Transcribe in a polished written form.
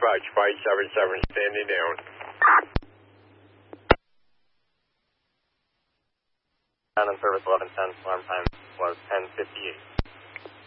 much. 577 standing down. Down in service 1110, alarm time was 10:58.